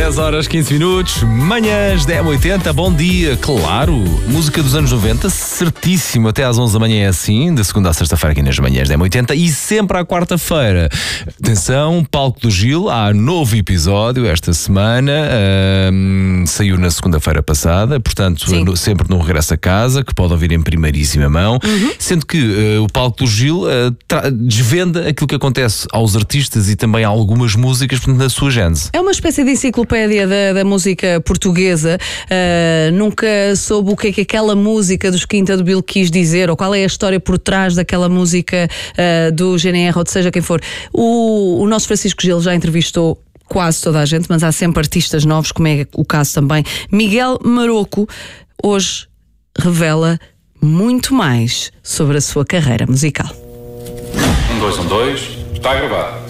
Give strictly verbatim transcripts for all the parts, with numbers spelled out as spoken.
dez horas, quinze minutos, manhãs da M oitenta, bom dia, claro, música dos anos noventa, certíssimo, até às onze da manhã é assim, da segunda à sexta-feira aqui nas manhãs da M oitenta e sempre à quarta-feira. Atenção, Palco do Gil, há novo episódio esta semana, hum, saiu na segunda-feira passada, portanto, no, sempre no Regresso a Casa, que pode ouvir em primeiríssima mão, uhum. Sendo que uh, o Palco do Gil uh, tra- desvenda aquilo que acontece aos artistas e também a algumas músicas, portanto, na sua gênese. É uma espécie de enciclopédia da, da música portuguesa. Uh, nunca soube o que é que aquela música dos Quinta do Bill quis dizer, ou qual é a história por trás daquela música uh, do G N R, ou de seja quem for. O, o nosso Francisco Gil já entrevistou quase toda a gente, mas há sempre artistas novos, como é o caso também. Miguel Maroco hoje revela muito mais sobre a sua carreira musical. Um, dois, um, dois, está a gravar.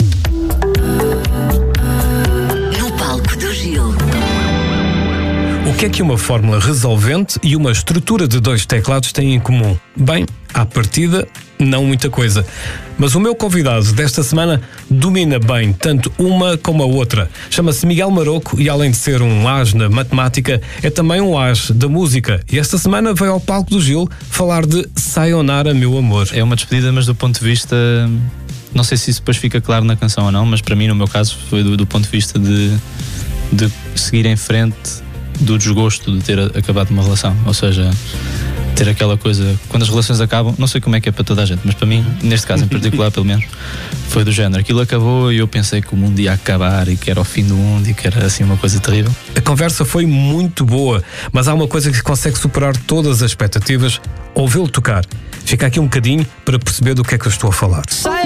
No Palco do Gil. O que é que uma fórmula resolvente e uma estrutura de dois teclados têm em comum? Bem, à partida, não muita coisa. Mas o meu convidado desta semana domina bem tanto uma como a outra. Chama-se Miguel Maroco e, além de ser um as na matemática, é também um as da música. E esta semana veio ao Palco do Gil falar de Sayonara, Meu Amor. É uma despedida, mas do ponto de vista... Não sei se isso depois fica claro na canção ou não, mas para mim, no meu caso, foi do, do ponto de vista de, de seguir em frente do desgosto de ter acabado uma relação. Ou seja, ter aquela coisa... Quando as relações acabam, não sei como é que é para toda a gente, mas para mim, neste caso em particular, pelo menos, foi do género. Aquilo acabou e eu pensei que o mundo ia acabar e que era o fim do mundo e que era assim uma coisa terrível. A conversa foi muito boa, mas há uma coisa que consegue superar todas as expectativas: ouvi-lo tocar. Fica aqui um bocadinho para perceber do que é que eu estou a falar.